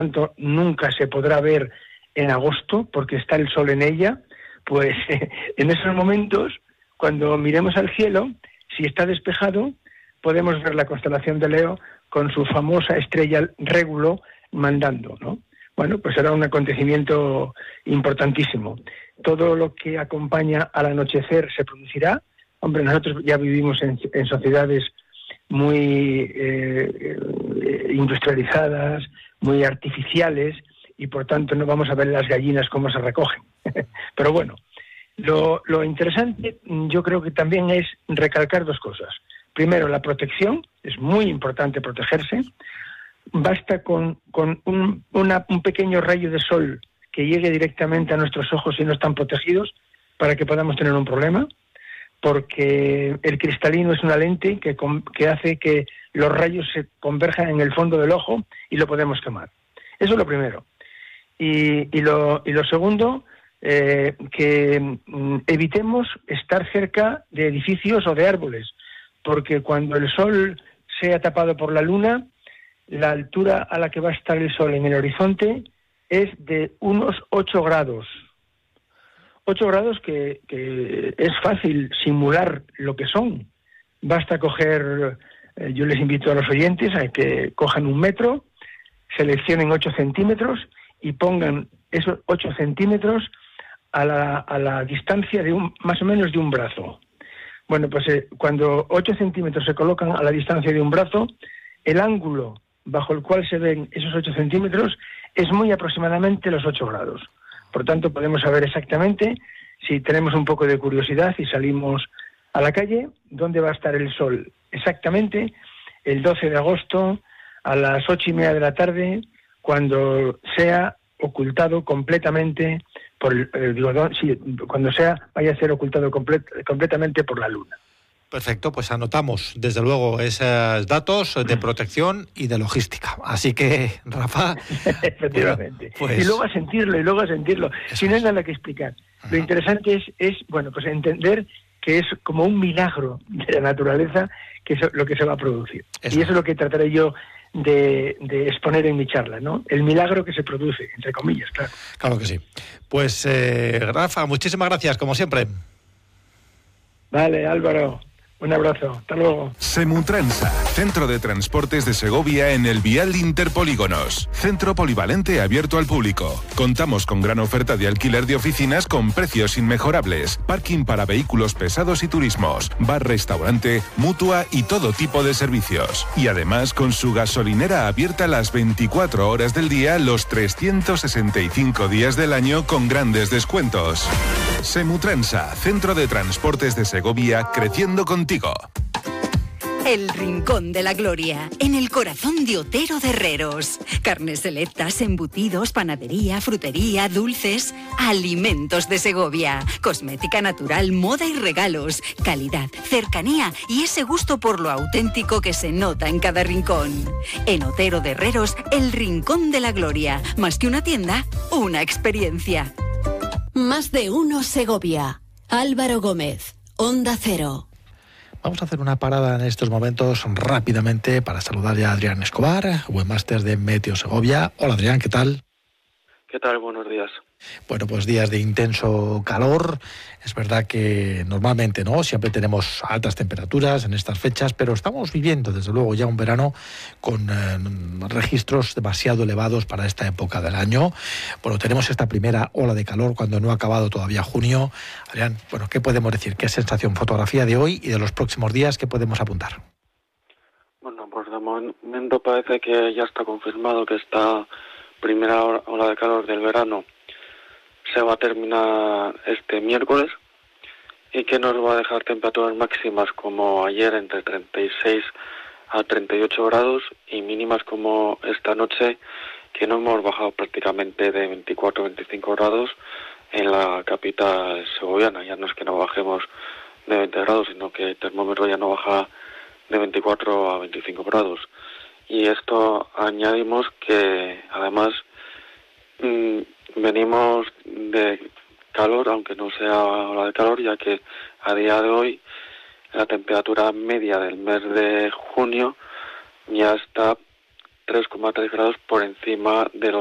tanto nunca se podrá ver en agosto porque está el sol en ella, pues en esos momentos, cuando miremos al cielo, si está despejado, podemos ver la constelación de Leo con su famosa estrella Régulo mandando, ¿no? Bueno, pues será un acontecimiento importantísimo. Todo lo que acompaña al anochecer se producirá. Hombre, nosotros ya vivimos en sociedades muy industrializadas, muy artificiales, y por tanto no vamos a ver las gallinas cómo se recogen. Pero bueno, lo interesante yo creo que también es recalcar dos cosas. Primero, la protección, es muy importante protegerse. Basta con un pequeño rayo de sol que llegue directamente a nuestros ojos si no están protegidos para que podamos tener un problema, porque el cristalino es una lente que hace que los rayos se converjan en el fondo del ojo y lo podemos quemar. Eso es lo primero. Y lo segundo, que evitemos estar cerca de edificios o de árboles, porque cuando el sol sea tapado por la luna, la altura a la que va a estar el sol en el horizonte es de unos 8 grados. 8 grados que es fácil simular lo que son. Basta coger, yo les invito a los oyentes a que cojan un metro, seleccionen 8 centímetros y pongan esos 8 centímetros a la distancia de más o menos de un brazo. Bueno, pues cuando 8 centímetros se colocan a la distancia de un brazo, el ángulo bajo el cual se ven esos 8 centímetros es muy aproximadamente los 8 grados. Por tanto, podemos saber exactamente, si tenemos un poco de curiosidad y salimos a la calle, dónde va a estar el sol exactamente el 12 de agosto a las 8:30 de la tarde, cuando sea ocultado completamente cuando vaya a ser ocultado completamente por la luna. Perfecto, pues anotamos desde luego esos datos de protección y de logística. Así que, Rafa... Efectivamente. Bueno, pues... Y luego a sentirlo. Si no hay nada que explicar. Lo interesante es pues entender que es como un milagro de la naturaleza que es lo que se va a producir. Eso. Y eso es lo que trataré yo de exponer en mi charla, ¿no? El milagro que se produce, entre comillas, claro. Claro que sí. Pues, Rafa, muchísimas gracias, como siempre. Vale, Álvaro. Un abrazo, hasta luego. Semutransa, Centro de Transportes de Segovia en el Vial Interpolígonos. Centro polivalente abierto al público. Contamos con gran oferta de alquiler de oficinas con precios inmejorables. Parking para vehículos pesados y turismos. Bar, restaurante, mutua y todo tipo de servicios. Y además con su gasolinera abierta las 24 horas del día, los 365 días del año con grandes descuentos. Semutransa, Centro de Transportes de Segovia, creciendo contigo. El Rincón de la Gloria, en el corazón de Otero de Herreros. Carnes selectas, embutidos, panadería, frutería, dulces, alimentos de Segovia, cosmética natural, moda y regalos, calidad, cercanía y ese gusto por lo auténtico que se nota en cada rincón. En Otero de Herreros, el Rincón de la Gloria, más que una tienda, una experiencia. Más de uno Segovia. Álvaro Gómez, Onda Cero. Vamos a hacer una parada en estos momentos rápidamente para saludar ya a Adrián Escobar, webmaster de Meteo Segovia. Hola Adrián, ¿qué tal? ¿Qué tal? Buenos días. Bueno, pues días de intenso calor. Es verdad que normalmente no siempre tenemos altas temperaturas en estas fechas, pero estamos viviendo desde luego ya un verano con registros demasiado elevados para esta época del año. Bueno, tenemos esta primera ola de calor cuando no ha acabado todavía junio. Adrián, bueno, ¿qué podemos decir? ¿Qué sensación, fotografía de hoy y de los próximos días? ¿Qué podemos apuntar? Bueno, pues de momento parece que ya está confirmado que esta primera ola de calor del verano se va a terminar este miércoles y que nos va a dejar temperaturas máximas como ayer entre 36 a 38 grados y mínimas como esta noche, que no hemos bajado prácticamente de 24 a 25 grados en la capital segoviana. Ya no es que no bajemos de 20 grados, sino que el termómetro ya no baja de 24 a 25 grados. Y esto añadimos que además venimos de calor, aunque no sea ola de calor, ya que a día de hoy la temperatura media del mes de junio ya está 3,3 grados por encima de los